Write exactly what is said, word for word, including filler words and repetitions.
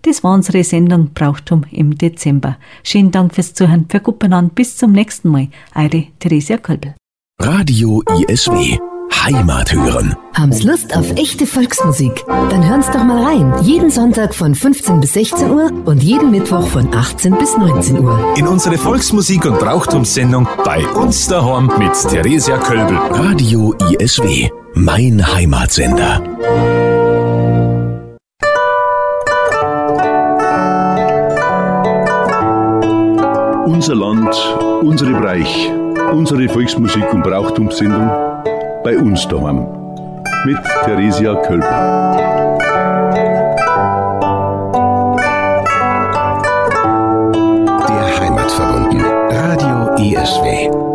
Das war unsere Sendung Brauchtum im Dezember. Schönen Dank fürs Zuhören. Für Guppenand. Bis zum nächsten Mal. Eure Theresia Kölbel. Radio I S W. Heimat hören. Haben's Lust auf echte Volksmusik? Dann hören's doch mal rein. Jeden Sonntag von fünfzehn bis sechzehn Uhr und jeden Mittwoch von achtzehn bis neunzehn Uhr. In unsere Volksmusik- und Brauchtumssendung bei uns daheim mit Theresia Kölbel. Radio I S W. Mein Heimatsender. Unser Land, unsere Breich, unsere Volksmusik- und Brauchtumssendung bei uns daheim mit Theresia Kölbel. Der Heimatverbunden. Radio I S W.